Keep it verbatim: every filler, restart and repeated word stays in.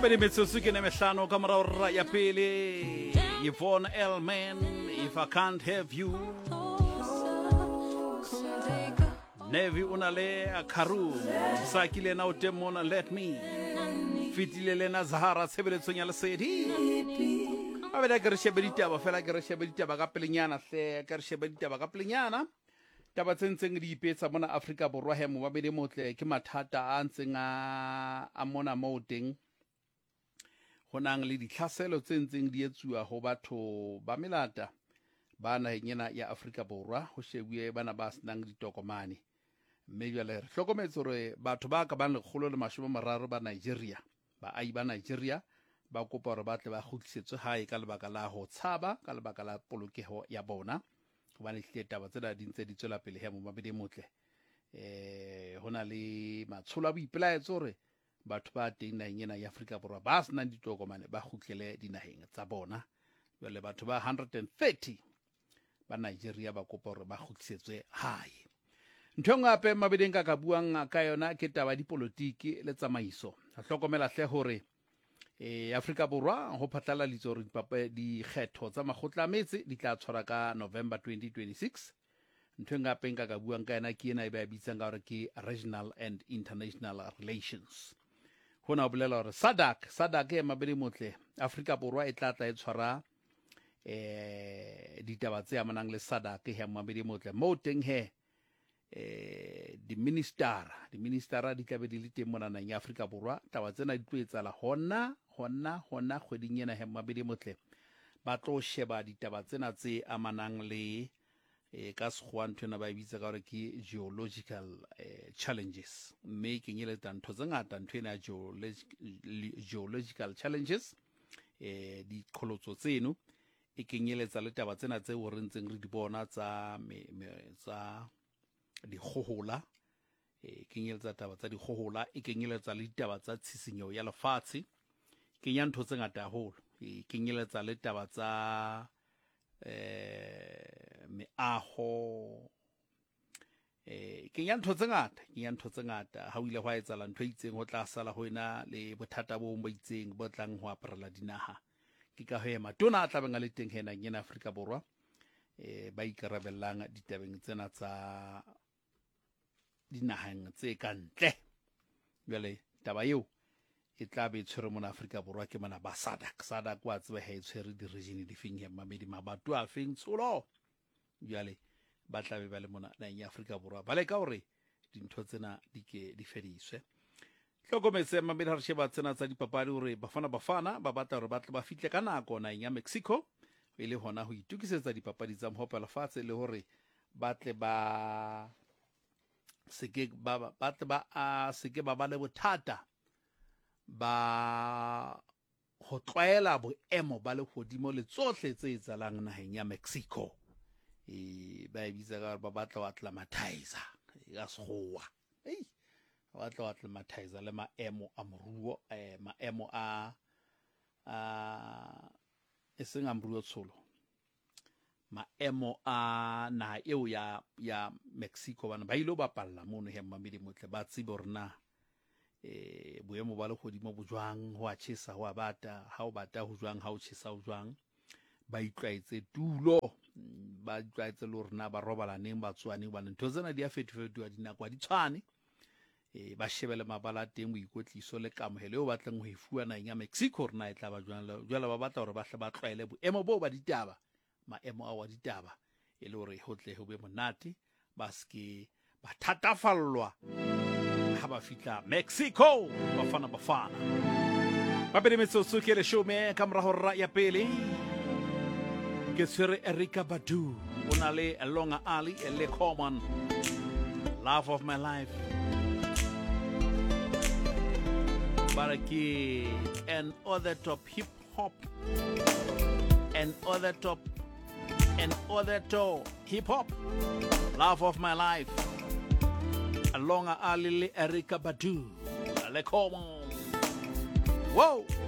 Mabedi metsotso ke ne mehlano ka morao ra ya pele. Yvonne Elman, If I Can't Have You. Nevi unale akaru sakile na utemona let me fitile le na Zahara tshebeletsong ya lesedi a bela ke re shebedita ba fela ke re shebedita ba ka pelenyana hle ke re shebedita ba ka pelenyana taba tsentseng di ipetsa mona Afrika Borwa he mo ba bele motle ke mathata a ntseng a a mona mo teng honang le ditlhaselo tsentseng di etsuwa ho batho ba melata ba naheng ya Afrika Borwa ho shebuye bana ba senang ditokomane mme jwale re hlokometse hore batho ba ka ba lekgolo le mashome mararo ba Nigeria ba ai ba Nigeria ba kopa hore ba tle ba kgutlisetswe hae ka lebaka la ho tshaba ka lebaka la polokeho ya bona hobane hle taba tsena di ntse di tswela pele he mo mabedi motle eh hona le matsholo a boipelaetso hore batho ba teng naheng ena ya Afrika Borwa ba senang ditokomane ba kgutlele dinaheng tsa bona jwale batho ba one hundred thirty ba Nigeria ba kopa hore ba kgutlisetswe hae. Ntho ngape mabedeng ka ka buang ka yona ke taba dipolotiki le tsamaiso a hlokomela hle hore eh Afrika Borwa ho phatlala litso hore dipape di kgetho tsa makgotla a metse di tla tshwara ka November twenty twenty-six. Ntho ngape nka ka buang ka yona ke ena e ba bitsang ka hore ke regional and international relations. Hona o bolela hore SADC SADC e mabedi motle Afrika Borwa e tla tla e tshwara eh ditaba tse amanang le SADC he mabedi motle mo teng he eh di minister di ministera di tla be di le teng mona nang ya Afrika Borwa taba tsena di tlo etsala hona hona hona kgweding ena he mabedi motle ba tlo sheba ditaba tsena tse amanang le eh ka sekgowa nthwena ba bitsa ka hore ke geological eh, challenges mme ke nyeletsa ntho tse ngata nthwena geological challenges eh di qholotso tseno e kenyeletsa le taba tsena tse o rentseng re di bona tsa tsa di khohola e kenyeletsa taba tsa di khohola e kenyeletsa le ditaba tsa tshisinyo ya lefatshe ke nya ntho tse ngata haholo e kenyeletsa le taba tsa eh meaho eh ke nya ntho tse ngata ke nya ntho tse ngata ha o ile hwa etsala ntho itseng ho tla sala ho ena le bothata bo bo itseng bo tlang ho aparela dinaha ke ka ho ema tona a tla benga le teng hena ngena Afrika Borwa eh ba ikarabellang ditabeng tsena tsa dinaheng tse kantle jwale taba eo e tla be tshwere mona Afrika Borwa ke mana ba SADC SADC wa tsebe ha e tshwere di region di feng ya mamedi mabato a feng tsholo jwale ba tla be ba le mona naheng ya Afrika Borwa ba le ka hore dintho tsena di ke di fediswe hlokometse mamedi ha re sheba tsena tsa dipapadi hore bafana bafana ba batla hore ba tla ba fihle ka nako naheng ya Mexico e le hona ho itukisetsa dipapadi tsa mhopela fatshe le hore ba tle ba seke ba batle ba a seke ba ba le bothata ba ho tlwaela boemo ba le hodimo le tsohle tse etsalang naheng ya Mexico e ba bitsa ka ba batla wa acclimatize ya sekgowa ei ba batla wa acclimatize le maemo a moruo eh maemo a a eseng amruo tsholo maemo a na eo ya ya Mexico bana ba ile ba palla mono he mamedi motle ba tsebo rena eh boemo ba le godimo bo jwang ho a tshisa ho a bata ha o bata ho jwang ha o tshisa ho jwang ba itlwaetse tulo ba itlwaetse le rena ba robalaneng ba tswane ba ntho tsena di a fetofetwa dinakwa di tshwane eh ba shebele mabala teng mo ikotliso le kamohelo o batlang ho ifuwa naheng ya Mexico rena e tla ba jwang jwale ba batla hore ba hle ba tlwaele boemo bo ba ditaba maemo a wa ditaba e le hore ho tle ho be monate ba ske ba thatafallwa ha ba fitla Mexico bafana bafana ba bere metsotso ke le shome ka mora hora ya pele ke tsere Erykah Badu ona le Longa Ali le Common Love of My Life Baraki and other top hip hop and other top and other top hip hop Love of My Life Longa Ali le Erykah Badu le Common. Whoa.